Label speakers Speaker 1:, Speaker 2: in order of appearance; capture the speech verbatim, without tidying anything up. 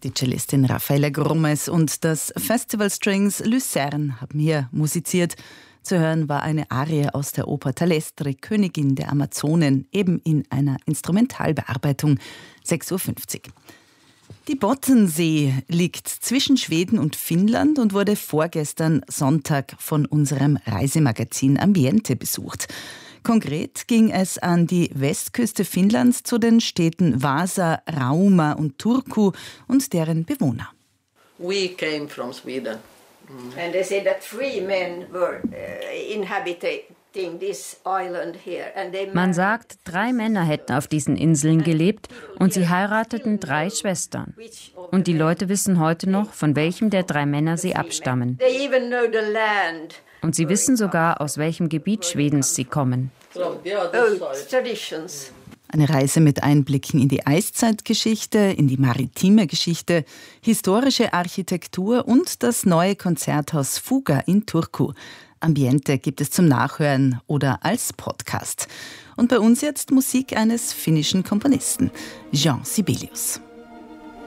Speaker 1: Die Cellistin Raffaella Grommes und das Festival Strings Lucerne haben hier musiziert. Zu hören war eine Arie aus der Oper Talestre, Königin der Amazonen, eben in einer Instrumentalbearbeitung, sechs Uhr fünfzig. Die Bottensee liegt zwischen Schweden und Finnland und wurde vorgestern Sonntag von unserem Reisemagazin Ambiente besucht. Konkret ging es an die Westküste Finnlands zu den Städten Vasa, Rauma und Turku und deren Bewohner.
Speaker 2: We came from Sweden.
Speaker 3: Mm. And they said that three men were uh, inhabiting this island here. And they
Speaker 4: Man sagt, drei Männer hätten auf diesen Inseln gelebt und sie heirateten drei Schwestern. Und die Leute wissen heute noch, von welchem der drei Männer sie abstammen.
Speaker 3: They even know the land.
Speaker 4: Und sie wissen sogar, aus welchem Gebiet Schwedens sie kommen.
Speaker 1: Eine Reise mit Einblicken in die Eiszeitgeschichte, in die maritime Geschichte, historische Architektur und das neue Konzerthaus Fuga in Turku. Ambiente gibt es zum Nachhören oder als Podcast. Und bei uns jetzt Musik eines finnischen Komponisten, Jean Sibelius.